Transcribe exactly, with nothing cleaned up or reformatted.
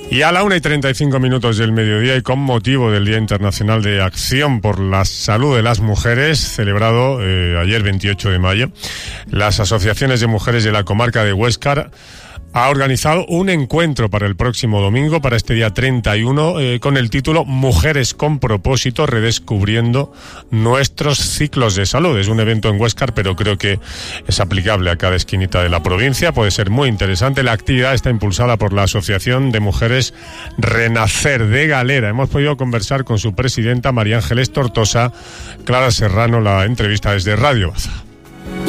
Y a la una y treinta y cinco minutos del mediodía, y con motivo del Día Internacional de Acción por la Salud de las Mujeres, celebrado eh, ayer veintiocho de mayo, las asociaciones de mujeres de la comarca de Huéscar ha organizado un encuentro para el próximo domingo, para este día treinta y uno, eh, con el título Mujeres con propósito, redescubriendo nuestros ciclos de salud. Es un evento en Huéscar, pero creo que es aplicable a cada esquinita de la provincia. Puede ser muy interesante. La actividad está impulsada por la Asociación de Mujeres Renacer de Galera. Hemos podido conversar con su presidenta, María Ángeles Tortosa. Clara Serrano, la entrevista desde Radio Baza.